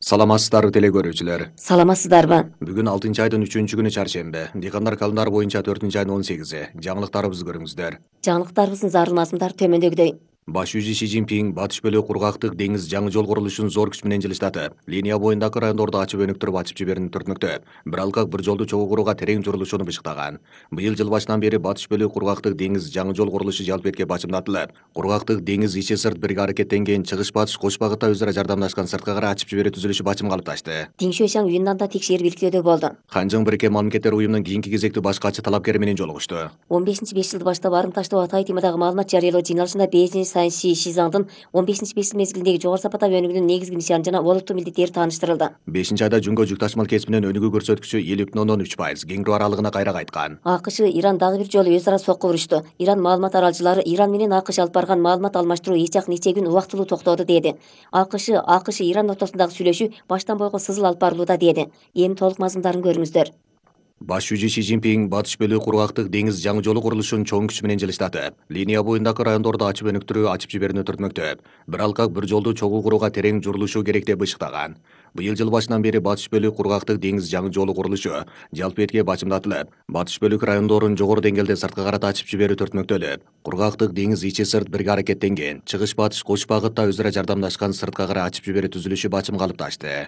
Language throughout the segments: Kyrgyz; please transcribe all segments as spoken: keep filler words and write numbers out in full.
Саламатсыздарбы теле көрүүчүлөр. Саламатсыздарбы? Бүгүн алтынчы айдын үчүнчү күнү чаршембе. Дыйкандар календары боюнча төртүнчү айдын он сегизи. Жаңылыктарыбызды көрүңүздөр. Жаңылыктарыбыздын зарыл мазмундары төмөндөгүдөй. Баш жүзү Си Цзиньпин батыш бөлүк кургактык деңиз жаңы жол курулушун зор күч менен жылыштатып, линия боюндагы райондорду ачып өнүктүрүп ачып жиберүүнү түртмөктө. Бир алкак бир жолду чогуу курууга терең журулушуну бышыктаган. Быйыл жыл башынан бери батыш бөлүк кургактык деңиз жаңы жол курулушу жалпы этке бачымдатылып, кургактык деңиз ичи сырт бирге аракеттенген чыгыш батыш кош багытта өзара жардамдашкан сырткы кара ачып жиберүү түзүлүшү бачымга алыпташты. Дин Шуйшаң Юннанда текшерип иликтөөдө болду. Ханжың Бириккен Мамлекеттер уюмунун кийинки кезектүү баш катчы талапкери менен жолугушту. он бешинчи беш жылды баштап арым таштоо Атай Тимадагы маалымат жарыялоо жыйналышында Бейжин Сайн Ши Шизаңдын он бешинчи беш жыл мезгилиндеги жогору сапаттагы өнүгүүнүн негизги нишаны жана олуттуу милдеттери тааныштырылды. бешинчи айда жөнгө жүк ташымал кесибинен өнүгүү көрсөткүчү элүү бүтүн ондон үч пайыз кеңирүү аралыгына кайра кайткан. АКШ Иран дагы бир жолу өз ара сокку урушту. Иран маалымат аралчылары Иран менен АКШ алып барган маалымат алмаштыруу эч жак нече күн убактылуу токтоду деди. АКШ АКШ Иран ортосундагы сүйлөшүү баштан бойго сызыл алып барылууда деди. Эми толук мазмундарын көрүңүздөр. Баш жүзү Си Цзиньпин батыш бөлүк кургактык деңиз жаңы жолу курулушун чоң күч менен жылыштатып, линия боюндагы райондорду ачып өнүктүрүү ачып жиберүүнү түртмөктө. Бир алкак бир жолду чогуу курууга терең журулушу керек деп бышыктаган. Быйыл жыл башынан бери батыш бөлүк кургактык деңиз жаңы жолу курулушу жалпы этке бачымдатылып, батыш бөлүк райондорун жогору деңгээлде сырткы карата ачып жиберүү түртмөктөлүп, кургактык деңиз ичи сырт бирге аракеттенген чыгыш батыш кош багытта өзара жардамдашкан сырткы кара ачып жиберүү түзүлүшү бачымга алыпташты.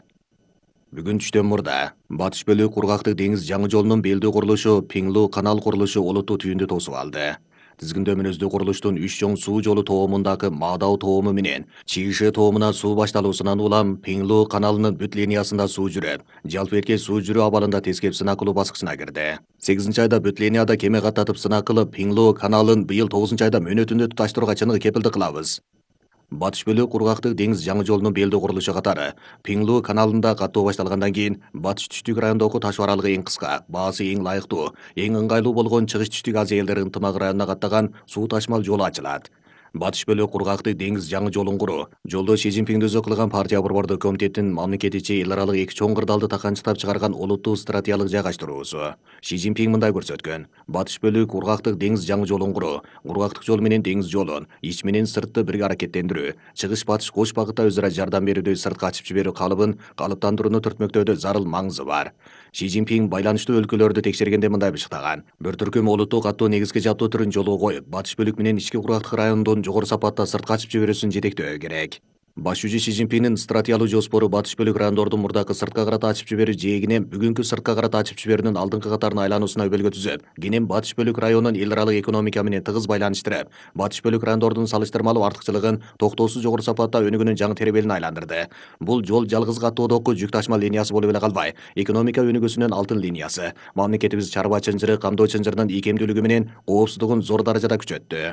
Бүгүн түштөн мурда батыш бөлүк кургактык деңиз жаңы жолунун белдүү курулушу Пиңлу канал курулушу олуттуу түйүндү тосуп алды. Тизгиндөөмүнөздүү курулуштун үч чоң суу жолу тоомундагы Маадау тоому менен Чийши тоомуна суу башталуусунан улам Пиңлу каналынын бүт линиясында суу жүрүп, жалпы этке суу жүрүү абалында тескеп сынак кылуу баскычына кирди. сегизинчи айда бүт линияда кеме каттатып сынак кылып, Пиңлу каналын быйыл тогузунчу айда мөөнөтүндө туташтырууга чыныгы кепилдик кылабыз. Батыш бөлүк кургактык деңиз жаңы жолунун белдүү курулушу катары Пиңлу каналында каттоо башталгандан кийин батыш түштүк райондогу ташуу аралыгы эң кыска, баасы эң лайыктуу, эң ыңгайлуу болгон чыгыш түштүк Азия элдери ынтымагы районуна каттаган суу ташмал жолу ачылат. Батыш бөлүк кургактык деңиз жаңы жолун куруу жолдо Си Цзиньпин өзү кылган партия борбордук комитеттин мамлекет ичи эл аралык эки чоң кырдаалды таканчыктап чыгарган олуттуу стратегиялык жайгаштыруусу. Си Цзиньпин мындай көрсөткөн: батыш бөлүк кургактык деңиз жаңы жолун куруу, кургактык жол менен деңиз жолун, ич менен сыртты бирге аракеттендирүү, чыгыш батыш кош багытта өзара жардам берүүдө сыртка ачып жиберүү калыбын калыптандырууну түртмөктөөдө зарыл маңызы бар. Си Цзиньпин байланыштуу өлкөлөрдү текшергенде мындай бышыктаган: бир түркүм олуттуу каттоо негизги жабдуу түрүн жолго коюп, батыш бөлүк менен ички кургактык райондун жогору сапатта сыртка ачып жиберүүсүн жетектөө керек. Баш жүзү Си Цзиньпиндин стратегиялык жоспору батыш бөлүк райондордун мурдакы сыртка карата ачып жиберүү жээгинен бүгүнкү сыртка карата ачып жиберүүнүн алдыңкы катарына айлануусуна өбөлгө түзүп, кенен батыш бөлүк районун эл аралык экономика менен тыгыз байланыштырып, батыш бөлүк райондордун салыштырмалуу артыкчылыгын токтоосуз жогору сапатта өнүгүүнүн жаңы теребелине айландырды. Бул жол жалгыз каттоодогу жүк ташмал линиясы болуп эле калбай, экономика өнүгүүсүнүн алтын линиясы, мамлекетибиз чарба чынжыры камдоо чынжырынын ийкемдүүлүгү менен коопсуздугун зор даражада күчөттү.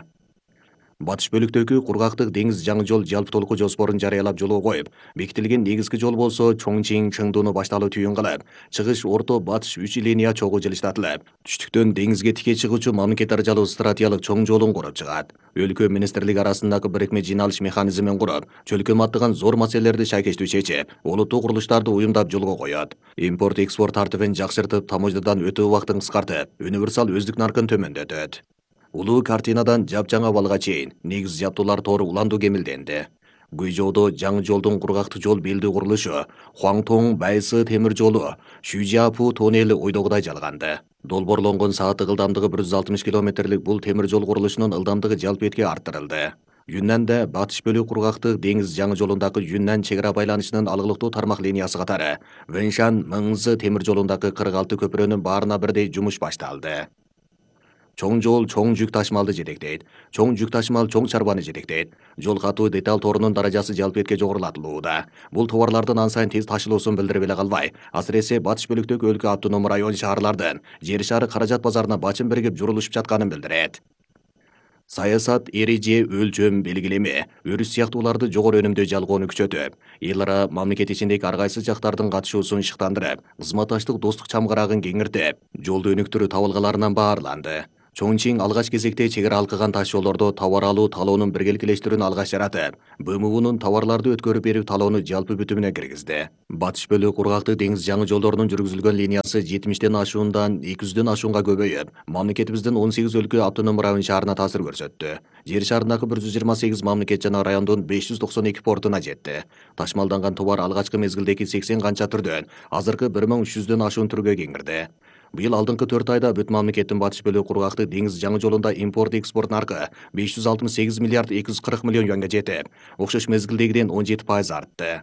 Батыш бөлүктөгү кургактык деңиз жаңы жол жалпы толуку жоспорун жарыялап жолго коюп, бекитилген негизги жол болсо Чоңчиң Чыңдууну башталуу түйүн кылып, чыгыш орто батыш үч линия чогуу жылыштатылып, түштүктөн деңизге тике чыгуучу мамлекет даражалуу стратегиялык чоң жолун куруп чыгат. Өлкө министрлиги арасындагы бирикме жыйналыш механизмин куруп, чөлкөм аттаган зор маселелерди шайкештүү чечип, олуттуу курулуштарды уюмдап жолго коет. Импорт экспорт тартибин жакшыртып, таможнядан өтүү убактын кыскартып, универсал өздүк наркын төмөндөтөт. Улуу картинадан жапжаңа балга чейин негиз жабдуулар тору уландуу кемилденди. Гуйжоодо жаңы жолдун кургактык жол белдүү курулушу, Хуаңтоң Байсы темир жолу, Шүжиапу тоннели ойдогудай жалганды. Долбоорлонгон сааттык ылдамдыгы бир жүз алтымыш километрлик бул темир жол курулушунун ылдамдыгы жалпы этке арттырылды. Юннанда батыш бөлүк кургактык деңиз жаңы жолундагы Юннан чек ара байланышынын алгылыктуу тармак линиясы катары Вэншан Мыңзы темир жолундагы кырк алты көпүрөнүн баарына бирдей жумуш башталды. Чоң жол чоң жүк ташмалды жетектейт. Чоң жүк ташмал чоң чарбаны жетектейт. Жол катуу деталь торунун даражасы жалпы этке жогорулатылууда. Бул товарлардын ан сайын тез ташылуусун билдирип эле калбай, асыресе батыш бөлүктөгү өлкө автоном район шаарлардын жер шары каражат базарына бачым биригип журулушуп жатканын билдирет. Саясат, эреже, өлчөм, белгилеме, өрүс сыяктууларды жогору өнүмдөө жалгоону күчөтүп, эл ара мамлекет ичиндеги ар кайсы жактардын катышуусун ышыктандырып, кызматташтык достук чамгарагын кеңиртип, жолду өнүктүрүү табылгаларынан баарланды. Чоңчиң алгач кезекте чегара алкыган таш жолдордо товар алуу талоонун биргеликилештирүүнү алгач жаратып, БМУнун товарларды өткөрүп берүү талоону жалпы бүтүмүнө киргизди. Батыш бөлүгү кургактык деңиз жаңы жолдорунун жүргүзүлгөн линиясы жетимиштен ашуундан эки жүздөн ашуунга көбөйүп, мамлекетибиздин он сегиз өлкө автоном район шаарына таасир көрсөттү. Жер шарындагы бир жүз жыйырма сегиз мамлекет жана райондун беш жүз токсон эки портуна жетти. Ташмалданган товар алгачкы мезгилдеги сексен канча түрдөн азыркы бир миң үч жүздөн ашуун түргө кеңирди. Быйыл алдыңкы төрт айда бүт мамлекеттин батыш бөлүгү кургактык деңиз жаңы жолунда импорт экспорт наркы беш жүз алтымыш сегиз миллиард эки жүз кырк миллион юанга жетип, окшош мезгилдегиден он жети пайыз артты.